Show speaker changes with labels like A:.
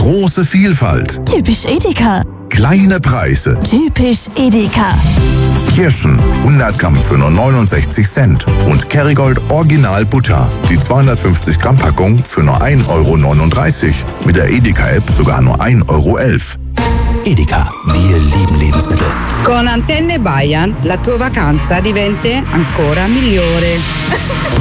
A: Große Vielfalt.
B: Typisch Edeka.
A: Kleine Preise.
B: Typisch Edeka.
A: Kirschen 100 Gramm für nur 69 Cent. Und Kerrygold Original Butter. Die 250 Gramm Packung für nur 1,39 €. Mit der Edeka-App sogar nur 1,11 €.
C: Edeka, wir lieben Lebensmittel.
D: Con Antenne Bayern la tua vacanza diventa ancora migliore.